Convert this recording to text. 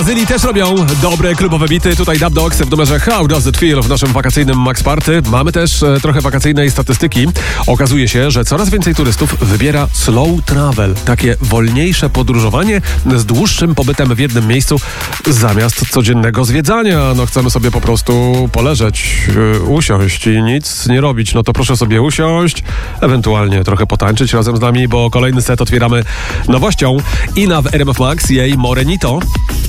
Zyli też robią dobre klubowe bity. Tutaj Dub Dogs w numerze How Does It Feel w naszym wakacyjnym Max Party. Mamy też trochę wakacyjnej statystyki. Okazuje się, że coraz więcej turystów wybiera slow travel. Takie wolniejsze podróżowanie z dłuższym pobytem w jednym miejscu zamiast codziennego zwiedzania. No chcemy sobie po prostu poleżeć, usiąść i nic nie robić. No to proszę sobie usiąść, ewentualnie trochę potańczyć razem z nami, bo kolejny set otwieramy nowością. Ina w RMF Max, jej Morenito.